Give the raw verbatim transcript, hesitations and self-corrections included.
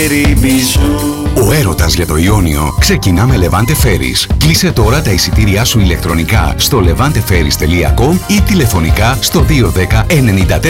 τέρι μπιζού. Ο έρωτας για το Ιόνιο ξεκινά με Levante Ferries. Κλείσε τώρα τα εισιτήριά σου ηλεκτρονικά στο levante ferries τελεία com ή τηλεφωνικά στο δύο ένα μηδέν εννιά τέσσερα